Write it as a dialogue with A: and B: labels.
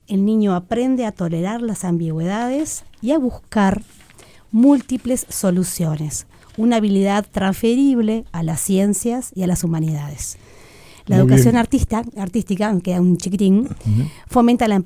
A: el niño aprende a tolerar las ambigüedades y a buscar múltiples soluciones, una habilidad transferible a las ciencias y a las humanidades. La
B: Muy
A: educación
B: bien.
A: artística, aunque queda un chiquitín, fomenta la